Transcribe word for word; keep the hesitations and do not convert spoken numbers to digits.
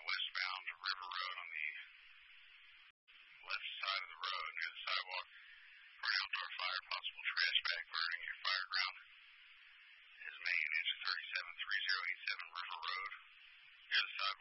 westbound River Road on the left side of the road near the sidewalk for an outdoor fire, possible trash bag burning near fire ground. His main engine thirty-seven three zero eight seven River Road near the sidewalk.